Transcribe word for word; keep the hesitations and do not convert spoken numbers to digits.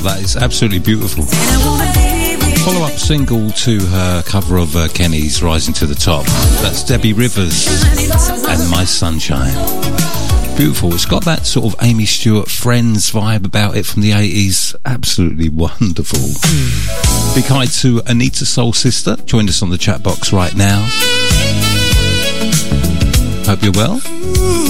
that is absolutely beautiful. Follow-up single to her cover of uh, Kenny's Rising to the Top. That's Debbie Rivers and My Sunshine. Beautiful. It's got that sort of Amy Stewart Friends vibe about it from the eighties. Absolutely wonderful. Big hi to Anita Soul Sister. Joined us on the chat box right now. Hope you're well.